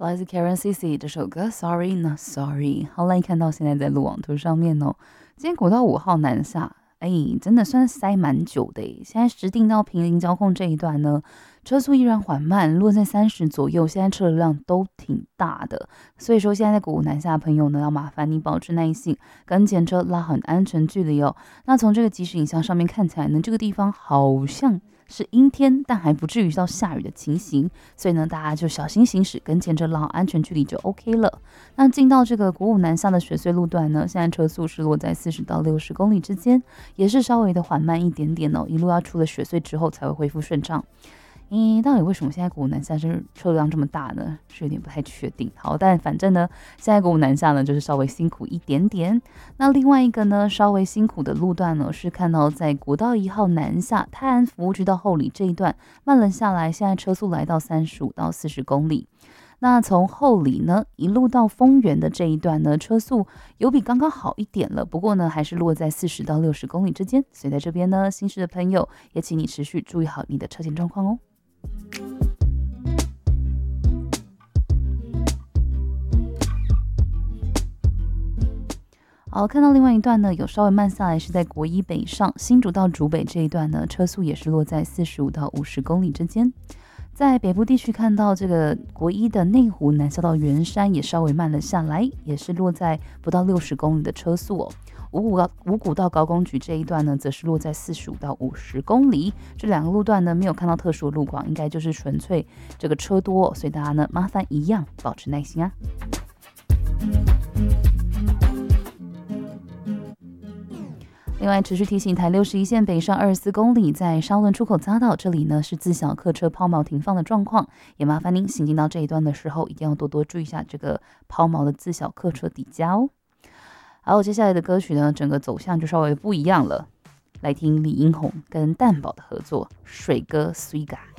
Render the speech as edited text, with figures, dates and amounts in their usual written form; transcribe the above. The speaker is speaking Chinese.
来自 Karen CC 这首歌 Sorry Not Sorry。 好，来看到现在在路网图上面哦，今天国道5号南下，真的算塞蛮久的耶。现在直定到平林交控这一段呢，车速依然缓慢，落在30左右，现在车流量都挺大的，所以说现在在国五南下的朋友呢，要麻烦你保持耐性，跟前车拉很安全距离哦。那从这个即时影像上面看起来呢，这个地方好像是阴天，但还不至于到下雨的情形，所以呢，大家就小心行驶，跟前车拉好安全距离就 OK 了。那进到这个国五南下的雪隧路段呢，现在车速是落在40到60公里之间，也是稍微的缓慢一点点哦，一路要出了雪隧之后才会恢复顺畅。到底为什么现在国五南下车流量这么大呢？是有点不太确定。好，但反正呢，现在国五南下呢，就是稍微辛苦一点点。那另外一个呢，稍微辛苦的路段呢，是看到在国道1号南下泰安服务区到后里这一段慢了下来，现在车速来到35到40公里。那从后里呢，一路到丰原的这一段呢，车速有比刚刚好一点了，不过呢，还是落在40到60公里之间。所以在这边呢，行驶的朋友也请你持续注意好你的车前状况哦。好，看到另外一段呢，有稍微慢下来，是在国一北上新竹到竹北这一段呢，车速也是落在45到50公里之间。在北部地区看到这个国一的内湖南下到圆山也稍微慢了下来，也是落在不到60公里的车速哦。五股到高工局这一段呢，则是落在45到50公里。这两个路段呢，没有看到特殊的路况，应该就是纯粹这个车多哦，所以大家呢，麻烦一样保持耐心啊。另外，持续提醒台61线北上24公里，在沙仑出口匝道这里呢，是自小客车抛锚停放的状况，也麻烦您行进到这一段的时候，一定要多多注意一下这个抛锚的自小客车底加哦。好，接下来的歌曲呢，整个走向就稍微不一样了，来听李英宏跟蛋堡的合作《水歌 Swiga》。